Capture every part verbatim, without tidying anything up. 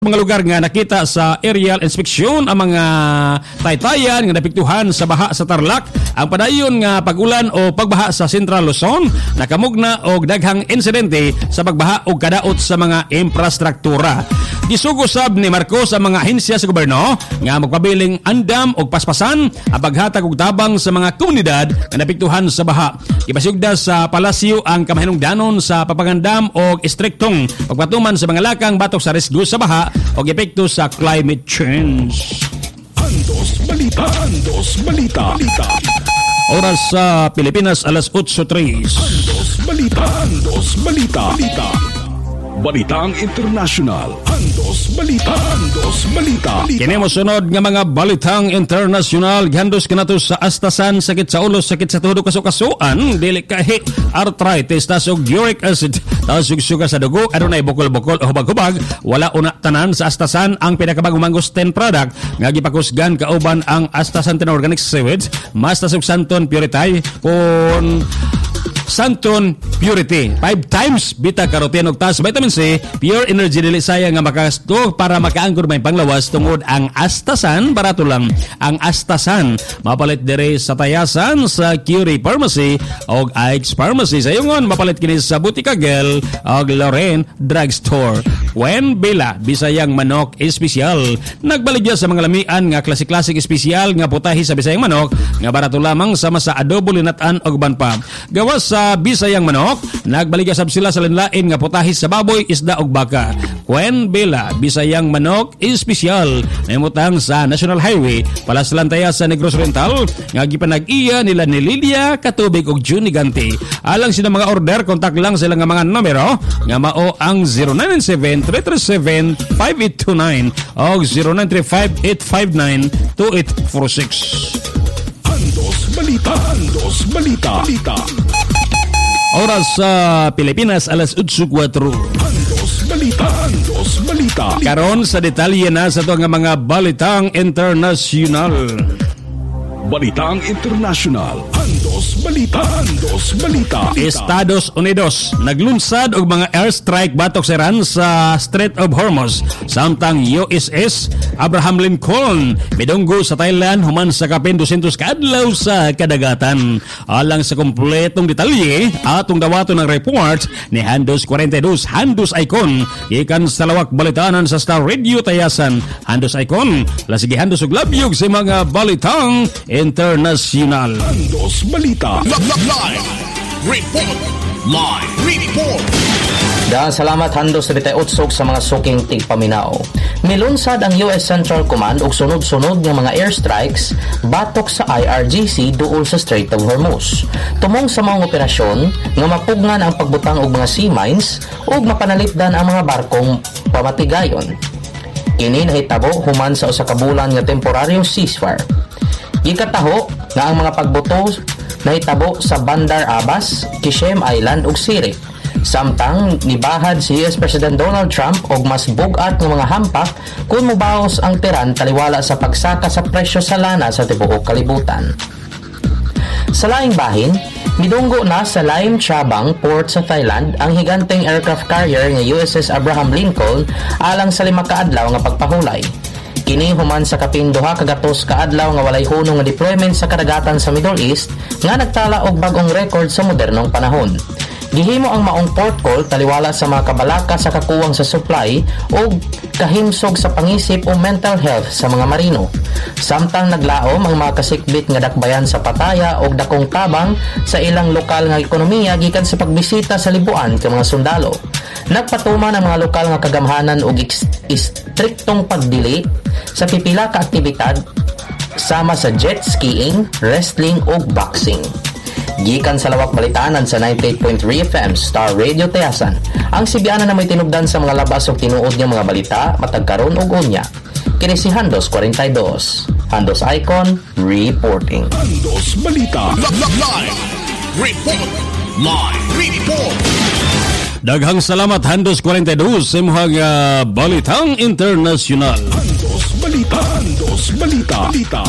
mga lugar nga nakita sa aerial inspection ang mga taytayan nga napiktuhan sa baha sa Tarlac. Ang padayon nga pag-ulan o pagbaha sa Central Luzon nakamugna og daghang insidente sa pagbaha o kadaot sa mga infrastruktura. Gisugo sab ni Marcos ang mga ahensya sa gobyerno nga magpabiling andam og paspasan ang paghatag og tabang sa mga komunidad nga napiktuhan sa baha. Ipasugda sa palasyo ang kamahinungdanon sa papagandam og istriktong pagpatuman sa mga lakang batok sa risgo sa baha o epekto sa climate change. Andos Balita, Andos Balita. Balita. Oras sa Pilipinas, alas eight oh three. Andos Balita, Andos Balita. Balita. Balitang International. Andos Balita, Andos Balita. Kini mo sunod nga mga balitang international. Gihandos kanato sa astasan, sakit sa ulo, sakit sa tuhod, kaso-kasuan, dili kahi, arthritis, tasog uric acid, tasog sugar sa dugo, adunay bukol-bukol o hubag-hubag. Wala una tanan sa astasan ang pinakabagong mangosteen product nga gipakusgan kauban ang astasan organic sewage, mas tasog santon purity kun Santon Purity. Five times beta-carotene ug tas vitamin C, pure energy dili saya nga makasto para makaangkor may panglawas tungod ang astasan. Barato lang ang astasan. Mapalit dire sa tayasan sa Curie Pharmacy og Ike's Pharmacy. Sa yungon, mapalit kini sa Butika Gel og Loren Drugstore. When Bela, Bisayang Manok Espesyal. Nagbaligya sa mga lamian nga klasik-klasik espesyal nga putahi sa Bisayang Manok nga barato lamang sama sa adobo, linatan og uban pa. Gawas sa Bisayang Manok, nagbaligya sab sila sa linlain nga putahi sa baboy, isda og baka. When Bela, Bisayang Manok Espesyal. Namutang sa National Highway Palaslantayan sa Negros Oriental nga gipanag-iya nila ni Lilia Katubig og Juni Ganti. Alang sila mga order, kontak lang sila nga mga numero nga mao ang zero nine nine seven three three seven five eight two nine o zero nine three five eight five nine two eight four six. Andos Balita, Andos Balita. Balita. Oras sa Pilipinas, alas eight oh four. Andos Balita, Andos Balita. Karon sa detalye na sa ito nga mga balitang international. Balitang International. Andos Balita, Andos Balita. Estados Unidos naglunsad og mga airstrike batok sa Iran sa Strait of Hormuz. Samtang U S S Abraham Lincoln midunggo sa Thailand human sa kapin two hundred kaadlaw sa kadagatan. Alang sa kompletong detalye atong dawaton ng report ni Handos forty-two Handos Icon ikan sa lawak balitanan sa Star Radio Tayasan. Handos Icon lasigi Handos og labyog sa mga balitang international. Andos Balita. Live report. Live report. Dahil salamat Handos sa bitay utsog sa mga suking tigpaminaw. Milunsad ang U S Central Command og sunod-sunod nga mga airstrikes batok sa I R G C duol sa Strait of Hormuz. Tumong sa mga operasyon nga mapugnan ang pagbutang og mga sea mines ug mapanalitdan ang mga barkong pamatigayon. Kini nahitabo human sa usa ka bulan nga temporaryong ceasefire. Gikataho nga ang mga pagbuto nahitabo sa Bandar Abbas, Kishem Island ug Sirik. Samtang nibahad si U S President Donald Trump og mas bugat nga mga hampak kung mubaos ang tiran taliwala sa pagsaka sa presyo sa lana sa tibuok kalibutan. Sa laing bahin, midunggo na sa Laem Chabang Port sa Thailand ang higanteng aircraft carrier nga U S S Abraham Lincoln alang sa lima ka adlaw nga pagpahulay. Kini human sa kapin duha ka gatos ka adlaw nga walay hunong nga deployment sa kadagatan sa Middle East nga nagtala og bag-ong record sa modernong panahon. Gihimo ang maong port call taliwala sa mga kabalaka sa kakuwang sa supply o kahimsog sa pangisip o mental health sa mga marino. Samtang naglaom ang mga kasikbit nga dakbayan sa pataya o dakong tabang sa ilang lokal nga ekonomiya gikan sa pagbisita sa libuan ka mga sundalo. Nagpatuman ang mga lokal nga kagamhanan og istriktong pagdili sa pipila ka aktibidad sama sa jet skiing, wrestling ug boxing. Gikan sa lawak balitanan sa ninety-eight point three F M Star Radio Tayasan, ang Sibiana na may tinubdan sa mga labas o tinuod ng mga balita matag karon ug unya. Kini si Handos forty-two. Handos Icon reporting. Andos Balita. Live report. Live report. Daghang salamat Handos forty-two sa imong uh, balitang international. Andos Balita, Andos Balita. Balita.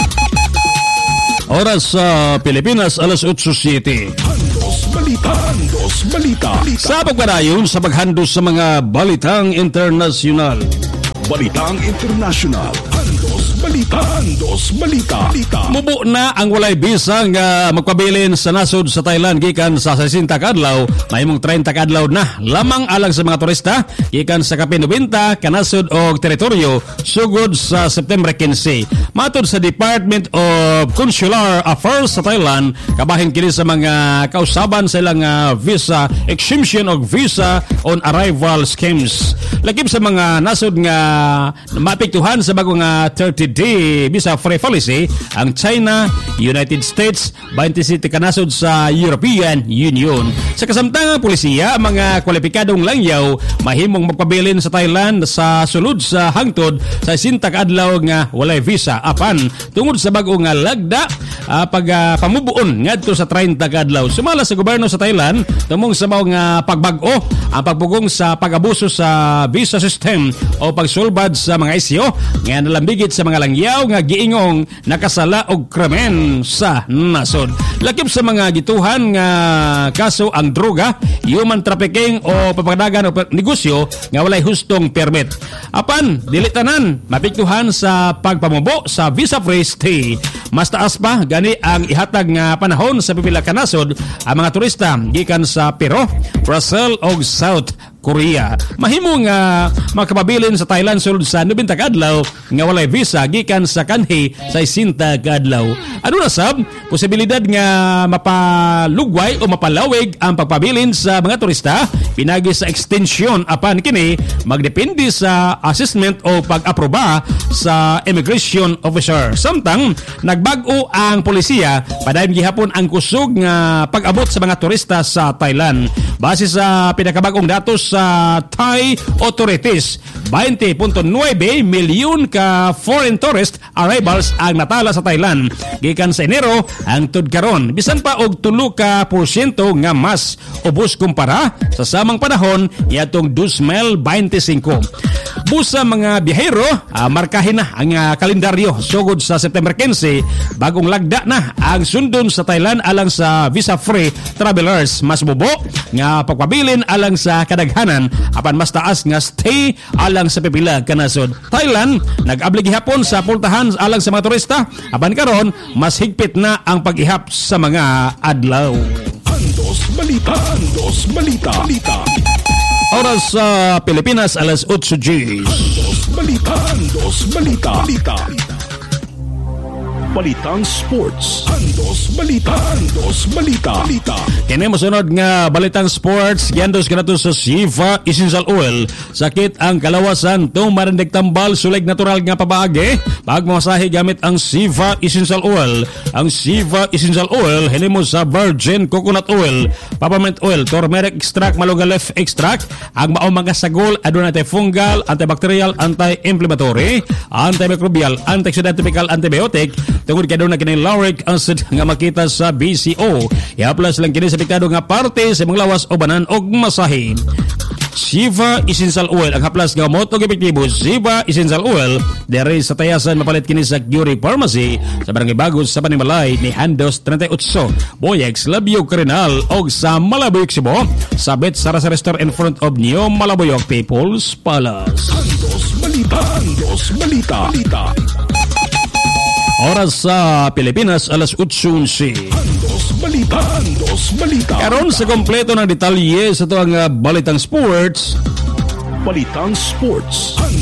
Oras sa Pilipinas, alas eight oh seven. Andos Balita, Andos Balita. Sa pagpadayon sa paghandos sa mga balitang internasyonal. Balitang International. Andos Balita. Andos Balita. Balita. Mubo na ang walay bisa nga magpabilin sa nasod sa Thailand gikan sa sixty kadlaw, mahimong thirty kadlaw na lamang alang sa mga turista gikan sa kapin ninety kanasod og teritoryo sugod sa September fifteen. Matod sa Department of Consular Affairs sa Thailand, kabahin kini sa mga kausaban sa ilang uh, visa exemption og visa on arrival schemes. Lakip sa mga nasod nga mapiktuhan sa bagong uh, thirty day visa free policy ang China, United States, twenty-seven kanasod sa European Union. Sa kasamtangang polisiya, mga kwalipikadong langyaw mahimong magpabilin sa Thailand sa sulod sa hangtod sa sixty kadlaw nga walay visa apan tungod sa bag-o nga lagda uh, pag uh, pamubuon ngadto sa thirty kadlaw. Sumala sa gobyerno sa Thailand tumong sa mga uh, pagbag-o ang pagpugong sa pag-abuso sa visa system o pagsulbad sa mga isyo nga nalambigit sa mga langyaw nga giingong nakasala og krimen sa nasod. Lakip sa mga gituhan nga kaso ang droga, human trafficking o papagdagan o negosyo nga walay hustong permit. Apan dili tanan mapiktuhan sa pagpamubo sa visa free stay. Mas taas pa gani ang ihatag nga panahon sa pipila ka nasod ang mga turista gikan sa Peru, Brazil ug South Korea. Mahimo nga makapabilin sa Thailand sulod sa ninety kadlaw nga walay visa gikan sa kanhi sa sixty kadlaw. Ano na sab posibilidad nga mapalugway o mapalawig ang pagpabilin sa mga turista pinagi sa extension apan kini magdepende sa assessment o pag-aproba sa immigration officer. Samtang nagbag-o ang polisiya padayon gihapon ang kusog nga pag-abot sa mga turista sa Thailand. Base sa pinakabag-ong datos sa Thai authorities, twenty point nine milyon ka foreign tourist arrivals ang natala sa Thailand gikan sa Enero hangtod karon. Bisan pa og tulo ka porsyento nga mas ubos kumpara sa samang panahon niadtong twenty twenty-five. Busa mga biyahero, uh, markahin na ang uh, kalendaryo sugod sa September fifteen, bagong lagda na ang sundon sa Thailand alang sa visa-free travelers. Mas bubo nga pagpabilin alang sa kadaghanan apan mas taas nga stay alang sa pipila kanasod. Thailand nag-abli gihapon sa pultahan alang sa mga turista apan karon mas higpit na ang pag-ihap sa mga adlaw. Andos Balita. Andos Balita. Balita. Oras sa Pilipinas, alas eight G. Andos Balita. Andos Balita. Balita. Balitang Sports. Andos Balita. Andos Balita. Balita. Kini mosunod nga balitang sports, giandos kanato sa Siva Essential Oil. Sakit ang kalawasan tung marindig tambal sulig natural nga pabaagi. Pagmasahe gamit ang Siva Essential Oil. Ang Siva Essential Oil hinimo sa virgin coconut oil, peppermint oil, turmeric extract, malunga leaf extract. Ang mao mga sagol aduna antifungal, antibacterial, anti-inflammatory, antimicrobial, antioxidant, typical antibiotic. Tungod kay na kini lauric acid nga makita sa B C O. I-plus lang kini sa pikado nga parte sa mga lawas o banan og masahe. Siva Essential Oil ang haplas nga moto epektibo. Siva Essential Oil dere sa tayasan mapalit kini sa Curie Pharmacy sa barangay Bagos sa Panimalay ni Andos thirty-eight Boyex Labio Carinal og sa Malaboyok Cebu sa Bet Sarasa Restaurant in front of New Malaboyok People's Palace. Andos Balita. Andos Balita. Balita. Oras sa Pilipinas, alas eight C. Andos Balita. Andos Balita. Karon sa kompleto ng detalye sa ito ang uh, balitang sports. Balitang Sports.